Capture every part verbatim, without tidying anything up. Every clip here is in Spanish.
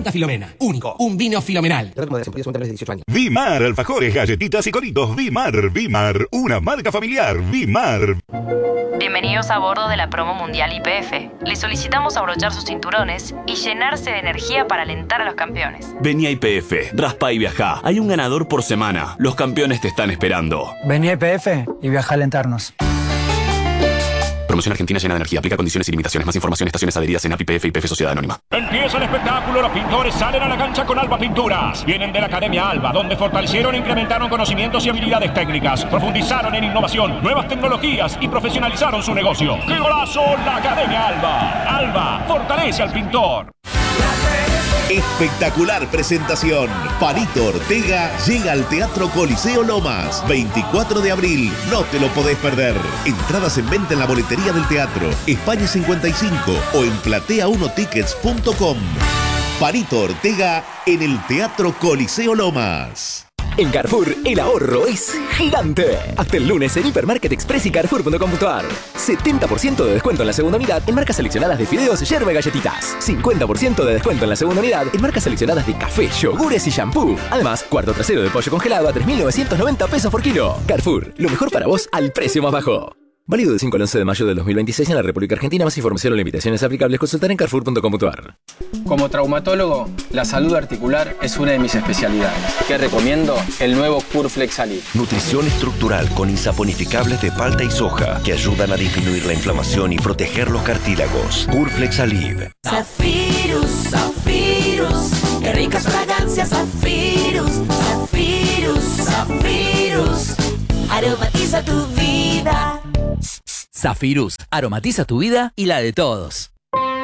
Santa Filomena. Único. Un vino filomenal. Vimar, alfajores, galletitas y coritos. Vimar, Vimar. Una marca familiar. Vimar. Bienvenidos a bordo de la promo mundial Y P F. Les solicitamos abrochar sus cinturones y llenarse de energía para alentar a los campeones. Vení a Y P F, raspa y viajá. Hay un ganador por semana. Los campeones te están esperando. Vení a Y P F y viaja a alentarnos. Promoción Argentina llena de energía. Aplica condiciones y limitaciones. Más información, estaciones adheridas en A P I P F y P F Sociedad Anónima. Empieza el espectáculo. Los pintores salen a la cancha con Alba Pinturas. Vienen de la Academia Alba, donde fortalecieron e incrementaron conocimientos y habilidades técnicas. Profundizaron en innovación, nuevas tecnologías y profesionalizaron su negocio. ¡Qué golazo! La Academia Alba. Alba fortalece al pintor. Espectacular presentación. Panito Ortega llega al Teatro Coliseo Lomas. veinticuatro de abril. No te lo podés perder. Entradas en venta en la boletería del teatro. España cincuenta y cinco o en platea uno tickets punto com. Panito Ortega en el Teatro Coliseo Lomas. En Carrefour, el ahorro es gigante. Hasta el lunes en Hipermarket Express y Carrefour punto com punto a r. setenta por ciento de descuento en la segunda unidad en marcas seleccionadas de fideos, yerba y galletitas. cincuenta por ciento de descuento en la segunda unidad en marcas seleccionadas de café, yogures y shampoo. Además, cuarto trasero de pollo congelado a tres mil novecientos noventa pesos por kilo. Carrefour, lo mejor para vos al precio más bajo. Válido del cinco al once de mayo del dos mil veintiséis en la República Argentina. Más información o limitaciones aplicables consultar en Carrefour punto com punto a r. Como traumatólogo, la salud articular es una de mis especialidades. ¿Qué recomiendo? El nuevo Curflex Alive. Nutrición estructural con insaponificables de palta y soja que ayudan a disminuir la inflamación y proteger los cartílagos. Curflex Alive. Zafirus, Zafirus, qué ricas fragancias. Zafirus, Zafirus, Zafirus, aromatiza tu vida. Zafirus, aromatiza tu vida y la de todos.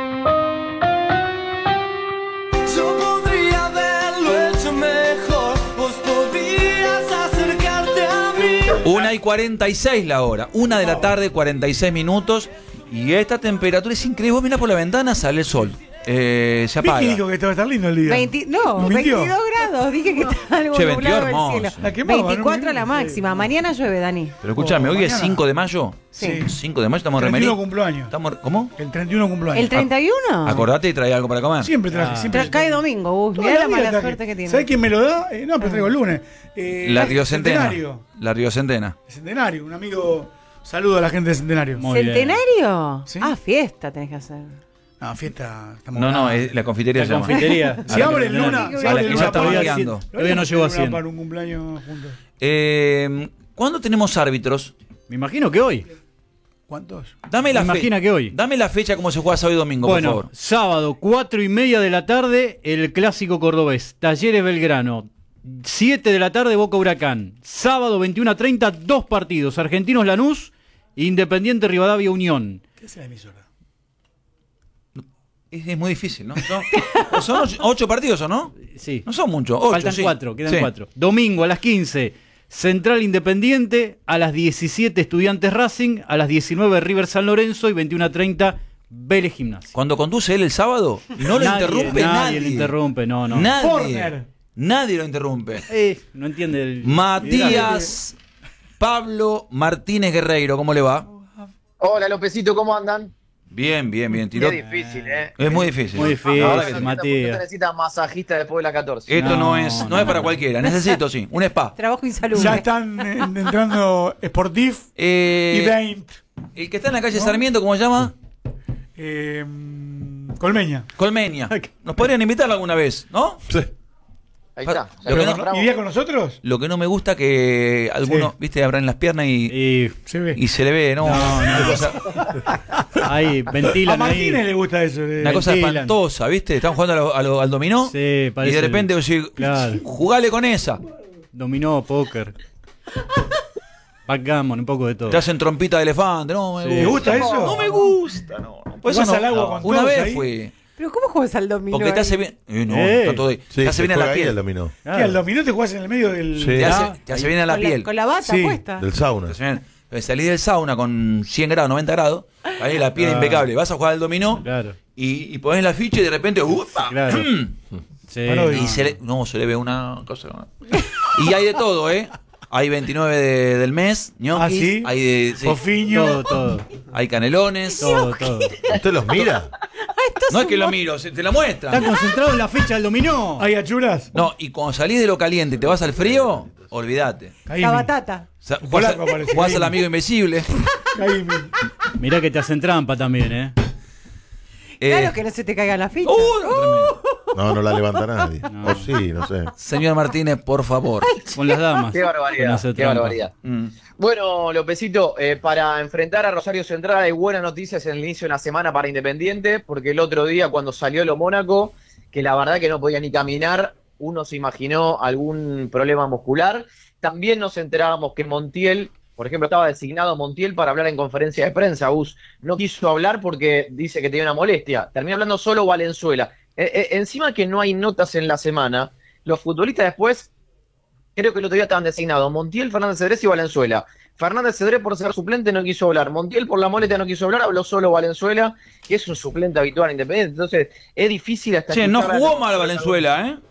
Yo podría haberlo hecho mejor, vos podrías acercarte a mí. Una y cuarenta y seis la hora, una de la tarde, cuarenta y seis minutos. Y esta temperatura es increíble. Vos mirá por la ventana, sale el sol. Eh, se apaga. Vicky dijo que esto va a estar lindo el día. veinte, no, veintidós grados. Dije que está algo Che, nublado veintidós el cielo. hermoso. veinticuatro la máxima. Mañana llueve, Dani. Pero escúchame, Oh, hoy es mañana. cinco de mayo. Sí. cinco de mayo estamos El treinta y remeritos. uno cumplo años. Estamos, ¿Cómo? El treinta y uno cumplo años. ¿El treinta y uno? Acordate y trae algo para comer. Siempre traje, Ah. siempre. Tra- cae domingo, Gus. Toda Mirá la la vida mala traje. suerte que tiene. ¿Sabés quién me lo da? Eh, no, pero traigo el lunes. Eh, La Río Centena. Centenario. La Río Centena. Centenario, un amigo. Saludo a la gente de Centenario. ¿Centenario? ¿Sí? Ah, fiesta tenés que hacer. No, fiesta. Estamos No, no, es la confitería. La se llama. confitería. Si abre el luna, A si la abre que el ya luna está para- guiando. Todavía no llegó a cien. Para un cumpleaños juntos. Eh, ¿Cuándo tenemos árbitros? Me imagino que hoy. ¿Cuántos? Dame la Me fe- imagina que hoy. Dame la fecha como se juega sábado y domingo, Bueno, por favor. sábado, cuatro y media de la tarde, el clásico cordobés. Talleres Belgrano. siete de la tarde, Boca Huracán. Sábado, veintiuno a treinta, dos partidos. Argentinos Lanús, Independiente Rivadavia Unión. ¿Qué es la emisora? Es, es muy difícil, ¿no? Son, son ocho, ocho partidos, ¿o no? Sí. No son muchos. Ocho, Faltan sí. cuatro, quedan Sí. cuatro. Domingo a las quince, Central Independiente. A las diecisiete, Estudiantes Racing. A las diecinueve, River San Lorenzo. Y veintiuno a treinta, Vélez Gimnasia. Cuando conduce él el sábado, no lo Nadie, interrumpe nadie. Nadie lo interrumpe, no, no. Nadie. Forner. Nadie lo interrumpe. Eh, no entiende el... Matías Pablo Martínez Guerreiro, ¿cómo le va? Hola, Lopecito, ¿cómo andan? Bien, bien, bien. Tiró. Qué difícil, ¿eh? Es muy difícil. Muy difícil, La verdad que sí. Matías. Usted necesita masajista después de la catorce. Esto no, No, es, no, no, es para no. cualquiera. Necesito, sí, un spa. Trabajo insalubre. Ya están eh, entrando Sportif Eh, y Daint. El que está en la calle Sarmiento, ¿cómo se llama? Eh, Colmeña. Colmeña. Nos podrían invitar alguna vez, ¿no? Sí. Ahí está. Ya Lo que lo no- nombramos. ¿Iría con nosotros? Lo que no me gusta que algunos, Sí. viste, abran las piernas y, Y Se ve. y se le ve, ¿no? No, no. Una cosa, ahí, A ventilan ahí. Martínez le gusta eso. eh. una cosa Ventilan. espantosa, ¿viste? Están jugando a lo- a lo- al dominó Sí, y parece... de repente vos decís, Claro. jugale con esa. Dominó, póker. Backgammon, un poco de todo. Te hacen trompita de elefante, no me Sí. ¿Te gusta eso? No me gusta, no. no. Por eso ¿Jugás no. al agua No. con Una todos vez ahí? fue. ¿Pero cómo juegas al dominó? Porque te hace ahí? bien. Eh, no, Eh. está todo ahí. Sí, te hace se bien a la juega ahí el piel. dominó. ¿Qué, al dominó te jugás en el medio del. Sí. Te Ah, hace, te hace bien a la Con piel. con la bata Sí. puesta. Del sauna. Te hace bien. Eh, Salís del sauna con cien grados, noventa grados, ahí la piel Ah. impecable. Vas a jugar al dominó Claro, y, y pones la ficha y de repente. ¡upa! claro. Mm. Sí. Parodia. Y se le, no, se le ve una cosa. Y hay de todo, ¿eh? Hay veintinueve de- del mes, ñoquis, Ah, ¿sí? hay de, sí, Fofiño. Todo, todo. hay canelones. Todo, todo. ¿Usted los mira? Ah, es No es que lo miro, se te la muestra. Está concentrado en la fecha del dominó. ¿Hay achuras? No, y cuando salís de lo caliente y te vas al frío, olvídate. La batata. Sa- Jugás, polaco aparece, jugás Caimi. al amigo invisible. Mirá que te hacen trampa también, ¿eh? Claro que no se te caiga la ficha. No, no la levanta nadie. O sí, no sé. Señor Martínez, por favor. Con las damas. Qué barbaridad, qué barbaridad. Mm. Bueno, Lopecito, eh, para enfrentar a Rosario Central hay buenas noticias en el inicio de la semana para Independiente, porque el otro día cuando salió lo Mónaco, que la verdad que no podía ni caminar, uno se imaginó algún problema muscular. También nos enterábamos que Montiel, por ejemplo, estaba designado Montiel para hablar en conferencia de prensa. Gus no quiso hablar porque dice que tenía una molestia. Termina hablando solo Valenzuela. Eh, eh, encima que no hay notas en la semana, los futbolistas después, creo que el otro día estaban designados Montiel, Fernández Cedrés y Valenzuela. Fernández Cedrés por ser suplente no quiso hablar. Montiel por la molestia no quiso hablar, habló solo Valenzuela, que es un suplente habitual Independiente. Entonces, es difícil hasta... Che, no escuchar jugó la- mal Valenzuela, ¿eh?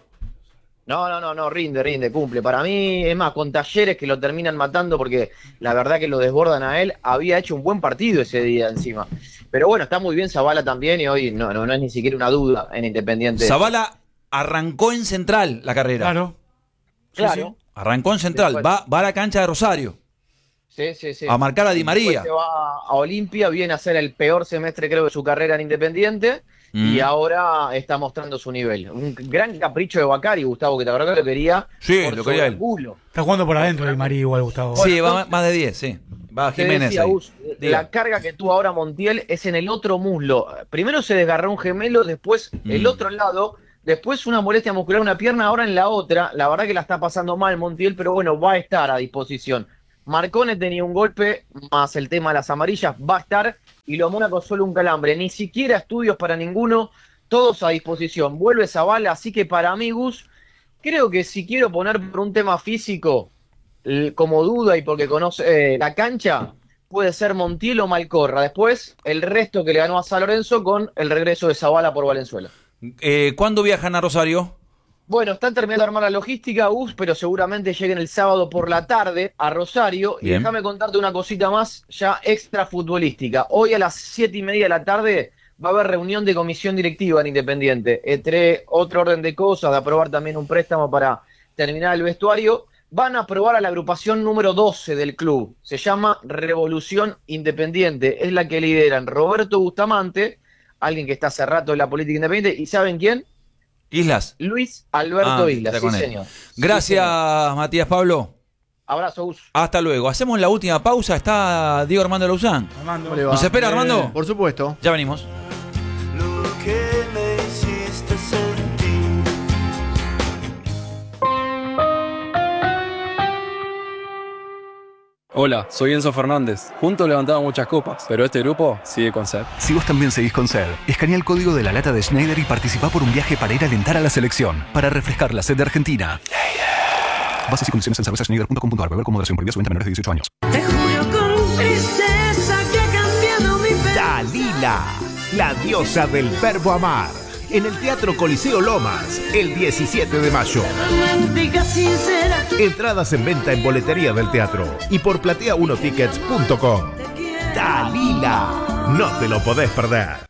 No, no, no, no, rinde, rinde, cumple. Para mí, es más, con Talleres que lo terminan matando porque la verdad que lo desbordan a él, había hecho un buen partido ese día encima. Pero bueno, está muy bien Zavala también y hoy no, no, no es ni siquiera una duda en Independiente. Zavala arrancó en Central la carrera. Claro. Claro. Arrancó en Central, Después- va, va a la cancha de Rosario. Sí, sí, sí. A marcar a Di María. Después se va a Olimpia, viene a hacer el peor semestre creo de su carrera en Independiente y Mm. ahora está mostrando su nivel. Un gran capricho de Bacari, Gustavo, que te acuerdas que lo quería. Sí, por lo sobre quería el él. culo. Está jugando por adentro el Marí igual, Gustavo. Sí, va más de diez, sí. Va Te Jiménez decía, ahí. Gus, Diga. la carga que tuvo ahora Montiel es en el otro muslo. Primero se desgarró un gemelo, después el Mm. otro lado, después una molestia muscular en una pierna, ahora en la otra. La verdad que la está pasando mal Montiel, pero bueno, va a estar a disposición. Marcone tenía un golpe, más el tema de las amarillas, va a estar, y lo Mónaco solo un calambre. Ni siquiera estudios para ninguno, todos a disposición. Vuelve Zavala, así que para mí, Gus, creo que si quiero poner por un tema físico l- como duda y porque conoce eh, la cancha, puede ser Montiel o Malcorra. Después, el resto que le ganó a San Lorenzo con el regreso de Zavala por Valenzuela. Eh, ¿Cuándo viajan a Rosario? Bueno, están terminando de armar la logística, Gus, pero seguramente lleguen el sábado por la tarde a Rosario. Y Bien. déjame contarte una cosita más, ya extra futbolística. Hoy a las siete y media de la tarde va a haber reunión de comisión directiva en Independiente. Entre otro orden de cosas, de aprobar también un préstamo para terminar el vestuario, van a aprobar a la agrupación número doce del club. Se llama Revolución Independiente. Es la que lideran Roberto Bustamante, alguien que está hace rato en la política independiente. ¿Y saben quién? Islas. Luis Alberto Ah, Islas, está sí con él. señor. Gracias, Matías Pablo. Abrazo, Gus. Hasta luego. Hacemos la última pausa. Está Diego Armando Lauzán. Armando. ¿Cómo le va? ¿Nos espera, Armando? Eh, por supuesto. Ya venimos. Lo que me hiciste sentir. Hola, soy Enzo Fernández. Juntos levantamos muchas copas, pero este grupo sigue con sed. Si vos también seguís con sed, escanea el código de la lata de Schneider y participá por un viaje para ir a alentar a la selección, para refrescar la sed de Argentina. Bases y condiciones en cerveza schneider punto com punto a r. Beber con moderación, prohibida su venta a menores de dieciocho años. Te juro con tristeza que ha cambiado mi pensar. Dalila, la diosa del verbo amar, en el Teatro Coliseo Lomas, el diecisiete de mayo. Romántica, sincera. Entradas en venta en boletería del teatro y por platea uno tickets punto com. Dalila, no te lo podés perder.